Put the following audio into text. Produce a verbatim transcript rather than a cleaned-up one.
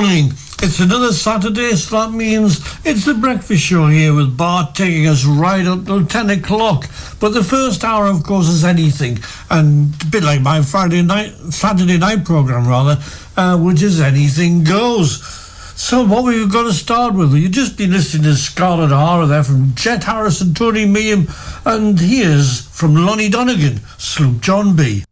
morning. It's another Saturday, so that means it's the breakfast show here with Bart taking us right up till ten o'clock. But the first hour, of course, is anything, and a bit like my Friday night, Saturday night programme, rather, uh, which is anything goes. So what we've got to start with, you've just been listening to Scarlet Hara there from Jet Harris and Tony Meehan, and here's from Lonnie Donegan, Sloop John B.